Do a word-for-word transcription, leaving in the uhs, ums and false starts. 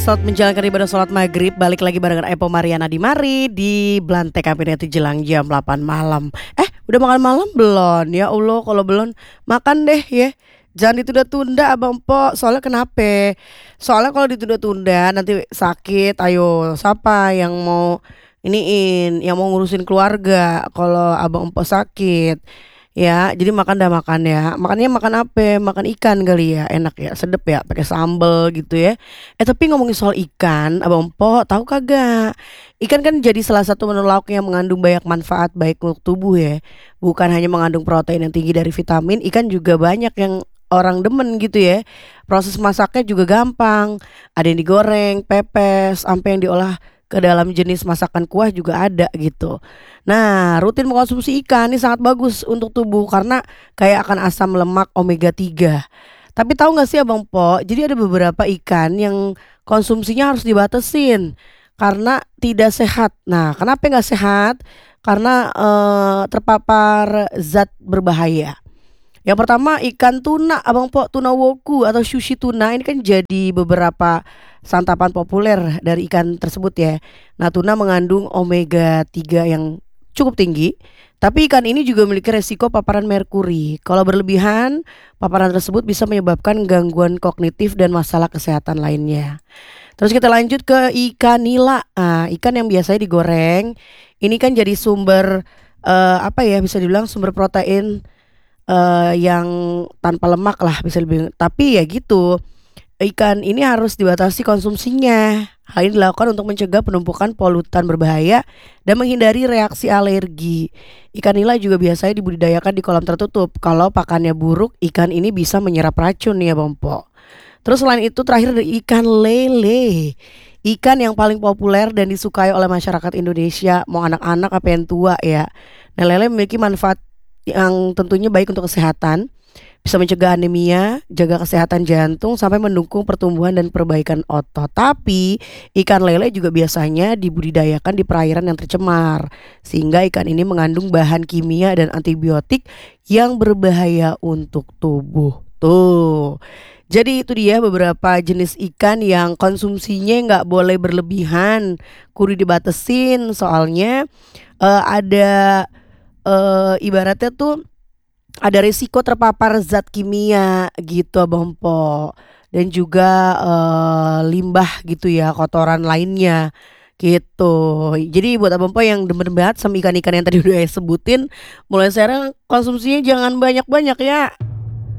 Saat menjalankan ibadah sholat maghrib, balik lagi barengan Epo Mariana di mari di Blantek Kabineti jelang jam delapan malam. Eh, udah makan malam belum? Ya Allah, kalau belum makan deh ya. Jangan ditunda-tunda Abang Po. Soalnya kenapa? Soalnya kalau ditunda-tunda nanti sakit. Ayo, siapa yang mau iniin, yang mau ngurusin keluarga kalau Abang Po sakit? Ya, jadi makan dah makan ya. Makannya makan apa? Makan ikan kali ya. Enak ya, sedep ya, pakai sambel gitu ya. Eh tapi ngomongin soal ikan, Abang Po tahu kagak? Ikan kan jadi salah satu menu lauk yang mengandung banyak manfaat baik untuk tubuh ya. Bukan hanya mengandung protein yang tinggi dari vitamin, ikan juga banyak yang orang demen gitu ya. Proses masaknya juga gampang. Ada yang digoreng, pepes, sampai yang diolah ke dalam jenis masakan kuah juga ada gitu. Nah, rutin mengkonsumsi ikan ini sangat bagus untuk tubuh karena kaya akan asam lemak omega tiga. Tapi tahu nggak sih Abang Po, jadi ada beberapa ikan yang konsumsinya harus dibatasin karena tidak sehat. Nah, kenapa nggak sehat? Karena eh, terpapar zat berbahaya. Yang pertama ikan tuna Abang Po, tuna woku atau sushi tuna ini kan jadi beberapa santapan populer dari ikan tersebut ya. Nah, tuna mengandung omega tiga yang cukup tinggi, tapi ikan ini juga memiliki resiko paparan merkuri. Kalau berlebihan, paparan tersebut bisa menyebabkan gangguan kognitif dan masalah kesehatan lainnya. Terus kita lanjut ke ikan nila. Nah, ikan yang biasanya digoreng, ini kan jadi sumber eh, apa ya, bisa dibilang sumber protein eh, yang tanpa lemak lah bisa lebih. Tapi ya gitu, ikan ini harus dibatasi konsumsinya. Hal ini dilakukan untuk mencegah penumpukan polutan berbahaya dan menghindari reaksi alergi. Ikan nila juga biasanya dibudidayakan di kolam tertutup. Kalau pakannya buruk, ikan ini bisa menyerap racun ya Bang Po. Terus selain itu terakhir ada ikan lele. Ikan yang paling populer dan disukai oleh masyarakat Indonesia, mau anak-anak apa yang tua ya. Nah, lele memiliki manfaat yang tentunya baik untuk kesehatan, bisa mencegah anemia, jaga kesehatan jantung, sampai mendukung pertumbuhan dan perbaikan otot. Tapi ikan lele juga biasanya dibudidayakan di perairan yang tercemar, sehingga ikan ini mengandung bahan kimia dan antibiotik yang berbahaya untuk tubuh. Tuh. Jadi itu dia beberapa jenis ikan yang konsumsinya nggak boleh berlebihan, kudu dibatesin soalnya eh, ada eh, ibaratnya tuh ada risiko terpapar zat kimia gitu Abang Po. Dan juga eh, limbah gitu ya, kotoran lainnya gitu. Jadi buat Abang Po yang demen banget sama ikan-ikan yang tadi udah saya sebutin, mulai sekarang konsumsinya jangan banyak-banyak ya.